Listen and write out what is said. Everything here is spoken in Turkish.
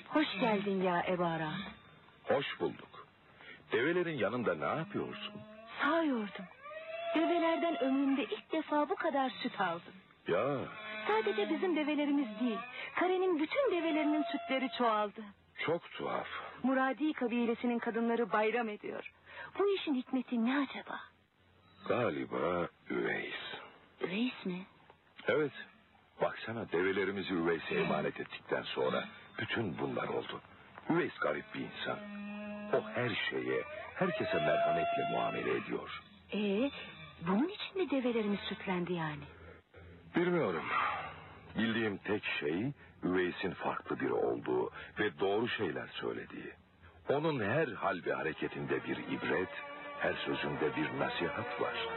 Hoş geldin ya Ebara. Hoş bulduk. Develerin yanında ne yapıyorsun? Sağıyordum. Develerden ömrümde ilk defa bu kadar süt aldım. Ya. Sadece bizim develerimiz değil, karenin bütün develerinin sütleri çoğaldı. Çok tuhaf. Muradi kabilesinin kadınları bayram ediyor. Bu işin hikmeti ne acaba? Galiba Üveys. Üveys mi? Evet. Baksana, develerimizi Üveys'e emanet ettikten sonra bütün bunlar oldu. Üveys garip bir insan. O her şeye, herkese merhametle muamele ediyor. Bunun için mi develerimiz sütlendi yani? Bilmiyorum. Bildiğim tek şey Üveys'in farklı biri olduğu ve doğru şeyler söylediği. Onun her hal ve hareketinde bir ibret, her sözünde bir nasihat var.